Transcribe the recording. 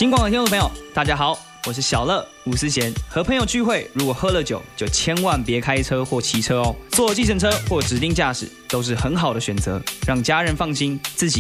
金广的听众朋友，大家好，我是小乐吴思贤。和朋友聚会，如果喝了酒，就千万别开车或骑车哦。坐计程车或指定驾驶都是很好的选择，让家人放心，自己